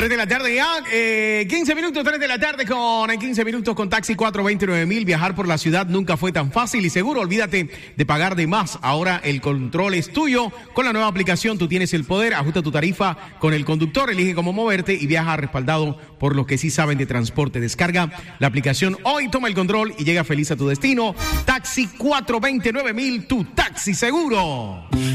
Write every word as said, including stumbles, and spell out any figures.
tres de la tarde ya, eh, quince minutos, tres de la tarde con quince minutos con Taxi cuatro veintinueve mil. Viajar por la ciudad nunca fue tan fácil y seguro. Olvídate de pagar de más. Ahora el control es tuyo. Con la nueva aplicación tú tienes el poder. Ajusta tu tarifa con el conductor, elige cómo moverte y viaja respaldado por los que sí saben de transporte. Descarga la aplicación hoy, toma el control y llega feliz a tu destino. Taxi cuatro veintinueve mil, tu taxi seguro.